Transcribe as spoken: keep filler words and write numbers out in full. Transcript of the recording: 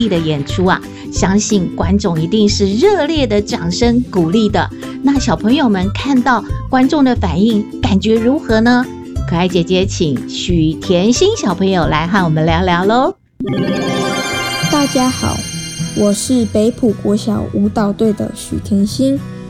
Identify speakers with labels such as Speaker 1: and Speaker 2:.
Speaker 1: 的演出啊，相信观众一定是热烈的掌声鼓励的。那小朋友们看到观众的反应，感觉如何呢？可爱姐姐请许甜心小朋友来和我们聊聊咯。
Speaker 2: 大家好，我是北埔国小舞蹈队的许甜心。